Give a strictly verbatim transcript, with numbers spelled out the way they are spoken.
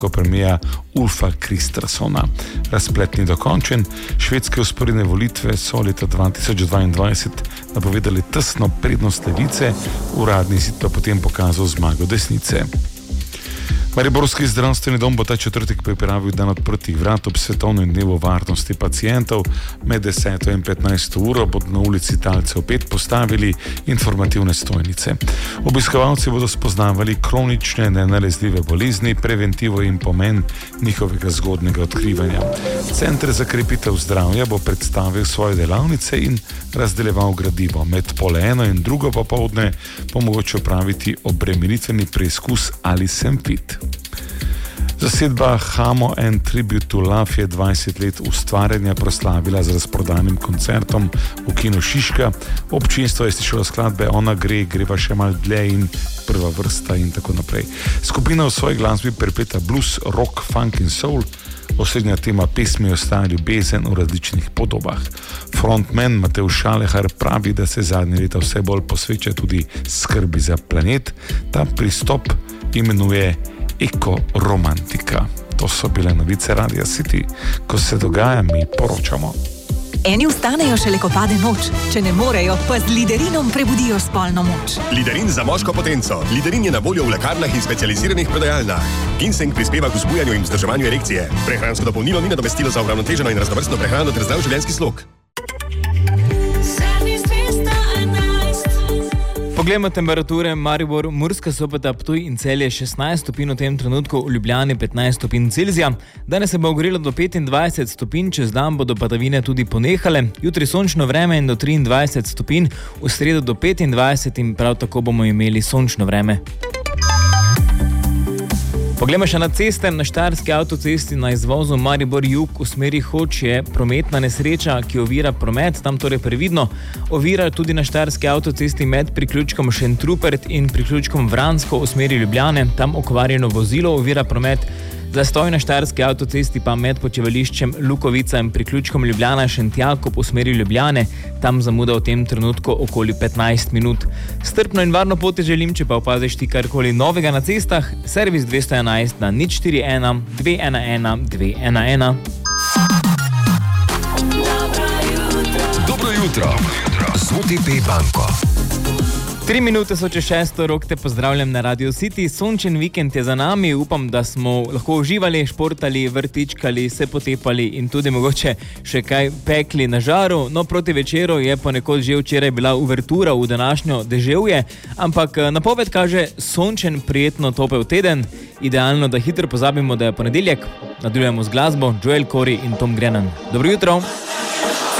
premija Ulfa Kristersona. Razplet ni dokončen. Švedske vzporedne volitve so leta dva tisoč dvaindvajset napovedali tesno prednost levice, uradni izid pa potem pokazal zmago desnice. Mariborski zdravstveni dom bo ta četrtek pripravil dan odprtih vrat ob svetovnem dnevu varnosti pacientov. Med deseto in petnajsto uro bodo na ulici Talcev pet postavili informativne stojnice. Obiskovalci bodo spoznavali kronične nenalezljive bolezni, preventivo in pomen njihovega zgodnega odkrivanja. Center za krepitev zdravja bo predstavil svoje delavnice in razdeljeval gradivo. Med pol eno in drugo popoldne bo mogoče opraviti obremenitveni preizkus Ali sem fit. Zasedba Hamo and Tribute to Love je dvajset let ustvarjanja proslavila z razprodanim koncertom v kinu Šiška. Občinstvo je slišalo skladbe Ona gre, greva še mal dlje in Prva vrsta in tako naprej. Skupina v svoji glasbi prepleta blues, rock, funk in soul. Osrednja tema pesmi ostaja ljubezen v različnih podobah. Frontman Matej Šalehar pravi, da se zadnje leta vse bolj posveča tudi skrbi za planet. Ta pristop imenuje ekoromantika. To so bile novice Radia City. Ko se dogaja, mi poročamo. Eni vstanejo šele, ko pade noč. Če ne morejo, pa z Liderinom prebudijo spolno moč. Liderin za moško potenco. Liderin je na voljo v lekarnah in specializiranih prodajalnah. Ginseng prispeva k vzbujanju in vzdrževanju erekcije. Prehransko dopolnilo ni nadomestilo za uravnoteženo in raznovrstno prehrano ter zdrav življenjski slog. Poglejmo temperature. Maribor, Murska Sobota, Ptuj in Celje šestnajst stopinj v tem trenutku, v Ljubljani petnajst stopinj Celzija. Danes se bo ogrelo do petindvajset stopinj, čez dan bodo padavine tudi ponehale. Jutri sončno vreme in do triindvajset stopinj, v sredo do petindvajset in prav tako bomo imeli sončno vreme. Poglejmo še na ceste. Na Štajerski avtocesti na izvozu Maribor jug v smeri Hoč je prometna nesreča, ki ovira promet, tam torej previdno. Ovira tudi na Štajerski avtocesti med priključkom Šentrupert in priključkom Vransko v smeri Ljubljane, tam okvarjeno vozilo ovira promet. Zastoj na Štajerski avtocesti pa med počivališčem Lukovica in priključkom Ljubljana Šentjakov v smeri Ljubljane, tam zamuda v tem trenutku okoli petnajst minut. Strpno in varno pot želim, če pa opaziš ti karkoli novega na cestah, servis dvesto enajst na nič štiri ena dve ena ena dve ena ena. Dobro jutro z O T P banko. Tri minute so čez šesto, Rok te pozdravljam na Radio City. Sončen vikend je za nami, upam, da smo lahko uživali, športali, vrtičkali, se potepali in tudi mogoče še kaj pekli na žaru. No, proti večeru je ponekod že včeraj bila uvertura v današnjo deževje, ampak napoved kaže sončen, prijetno topel teden. Idealno, da hitro pozabimo, da je ponedeljek. Nadaljujemo z glasbo, Joel Corey in Tom Grennan. Dobro jutro!